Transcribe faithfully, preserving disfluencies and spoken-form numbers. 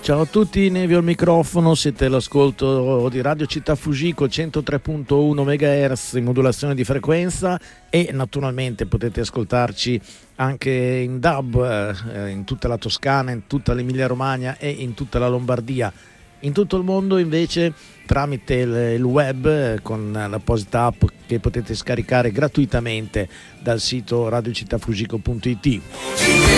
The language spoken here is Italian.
Ciao a tutti, Nevio al microfono, siete all'ascolto di Radio Città Fugico centotré virgola uno megahertz in modulazione di frequenza e naturalmente potete ascoltarci anche in D A B eh, in tutta la Toscana, in tutta l'Emilia Romagna e in tutta la Lombardia. In tutto il mondo invece tramite il, il web eh, con l'apposita app che potete scaricare gratuitamente dal sito radio città fugico punto it.